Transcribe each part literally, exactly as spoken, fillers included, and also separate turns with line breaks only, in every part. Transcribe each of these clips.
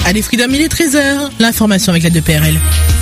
Allez, Freedom, il est treize heures. L'information avec la deux P R L.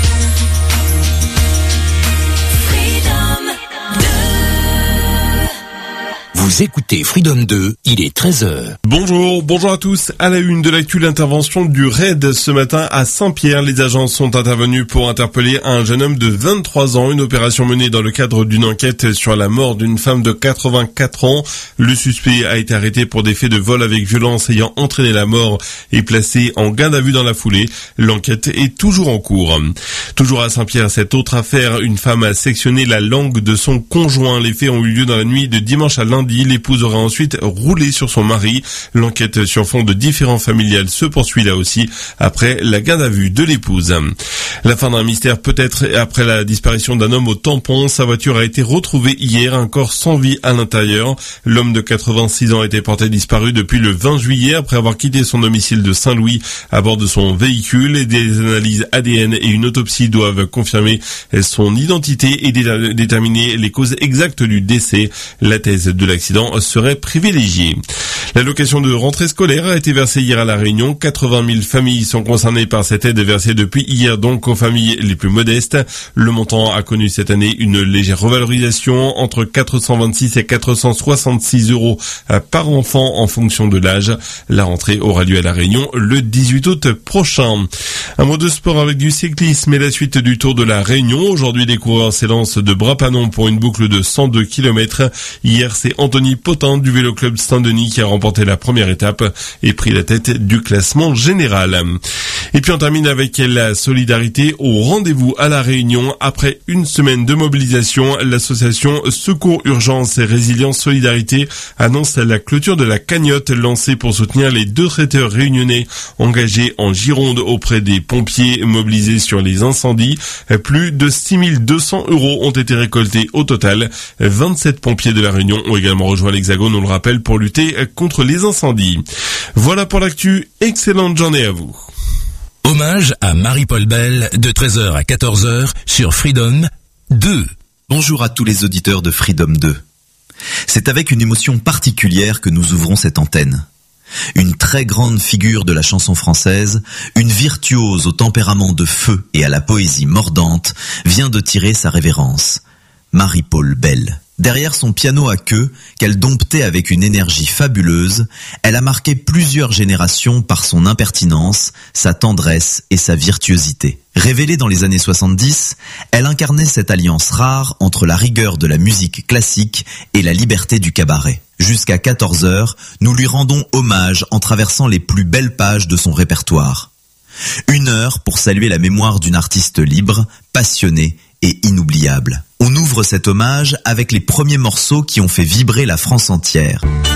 Vous écoutez Freedom deux, il est treize heures.
Bonjour, bonjour à tous. À la une de l'actu, l'intervention du R A I D ce matin à Saint-Pierre. Les agents sont intervenus pour interpeller un jeune homme de vingt-trois ans. Une opération menée dans le cadre d'une enquête sur la mort d'une femme de quatre-vingt-quatre ans. Le suspect a été arrêté pour des faits de vol avec violence ayant entraîné la mort et placé en garde à vue dans la foulée. L'enquête est toujours en cours. Toujours à Saint-Pierre, cette autre affaire, une femme a sectionné la langue de son conjoint. Les faits ont eu lieu dans la nuit de dimanche à lundi. L'épouse aurait ensuite roulé sur son mari. L'enquête sur fond de différends familiales se poursuit là aussi après la garde à vue de l'épouse. La fin d'un mystère peut-être après la disparition d'un homme au tampon. Sa voiture a été retrouvée hier, un corps sans vie à l'intérieur. L'homme de quatre-vingt-six ans a été porté disparu depuis le vingt juillet après avoir quitté son domicile de Saint-Louis à bord de son véhicule. Et des analyses A D N et une autopsie doivent confirmer son identité et dé- déterminer les causes exactes du décès. La thèse de l'accident serait privilégiée. L'allocation de rentrée scolaire a été versée hier à La Réunion. quatre-vingt mille familles sont concernées par cette aide versée depuis hier donc aux familles les plus modestes. Le montant a connu cette année une légère revalorisation entre quatre cent vingt-six et quatre cent soixante-six euros par enfant en fonction de l'âge. La rentrée aura lieu à La Réunion le dix-huit août prochain. Un mot de sport avec du cyclisme et la suite du Tour de La Réunion. Aujourd'hui, les coureurs s'élancent de Bras-Panon pour une boucle de cent deux kilomètres. Hier, c'est Anthony Potin du Vélo Club Saint-Denis qui a remporté la première étape et pris la tête du classement général. Et puis on termine avec la solidarité au rendez-vous à La Réunion. Après une semaine de mobilisation, l'association Secours Urgence et Résilience Solidarité annonce la clôture de la cagnotte lancée pour soutenir les deux traiteurs réunionnais engagés en Gironde auprès des pompiers mobilisés sur les incendies. Plus de six mille deux cents euros ont été récoltés au total. vingt-sept pompiers de La Réunion ont également rejoint l'Hexagone, on le rappelle, pour lutter contre les incendies. Voilà pour l'actu. Excellente journée à vous.
Hommage à Marie-Paul Bell de treize heures à quatorze heures sur Freedom deux.
Bonjour à tous les auditeurs de Freedom deux. C'est avec une émotion particulière que nous ouvrons cette antenne. Une très grande figure de la chanson française, une virtuose au tempérament de feu et à la poésie mordante, vient de tirer sa révérence. Marie-Paul Bell. Derrière son piano à queue, qu'elle domptait avec une énergie fabuleuse, elle a marqué plusieurs générations par son impertinence, sa tendresse et sa virtuosité. Révélée dans les années soixante-dix, elle incarnait cette alliance rare entre la rigueur de la musique classique et la liberté du cabaret. Jusqu'à quatorze heures, nous lui rendons hommage en traversant les plus belles pages de son répertoire. Une heure pour saluer la mémoire d'une artiste libre, passionnée et inoubliable. On ouvre cet hommage avec les premiers morceaux qui ont fait vibrer la France entière.